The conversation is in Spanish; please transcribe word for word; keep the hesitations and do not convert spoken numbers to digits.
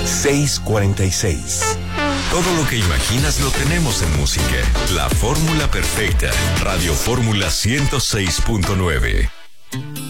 seis cuarenta y seis. Todo lo que imaginas lo tenemos en música. La fórmula perfecta. Radio Fórmula ciento seis punto nueve.